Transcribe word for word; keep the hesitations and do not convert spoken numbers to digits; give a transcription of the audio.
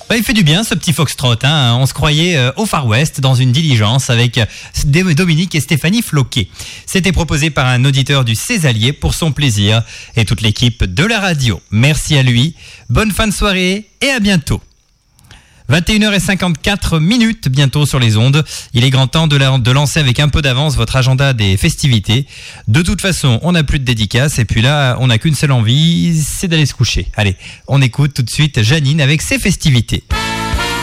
Bah, il fait du bien ce petit foxtrot, hein. On se croyait euh, au Far West dans une diligence avec euh, Dominique et Stéphanie Floquet. C'était proposé par un auditeur du Césalier pour son plaisir et toute l'équipe de la radio. Merci à lui, bonne fin de soirée et à bientôt. vingt et une heures cinquante-quatre minutes bientôt sur les ondes. Il est grand temps de, la, de lancer avec un peu d'avance votre agenda des festivités. De toute façon, on n'a plus de dédicaces et puis là, on n'a qu'une seule envie, c'est d'aller se coucher. Allez, on écoute tout de suite Janine avec ses festivités.